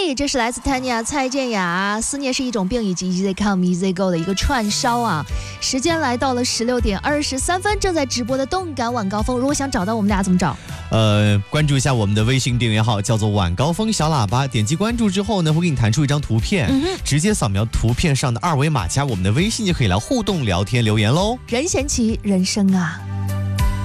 嘿，这是来自 Tanya 蔡健雅，思念是一种病以及 Easy Come Easy Go 的一个串烧啊。时间来到了16点23分，正在直播的动感晚高峰。如果想找到我们俩怎么找？ 关注一下我们的微信订阅号，叫做晚高峰小喇叭。点击关注之后呢，会给你弹出一张图片，直接扫描图片上的二维码，加我们的微信就可以来互动聊天留言喽。 任贤齐人生啊。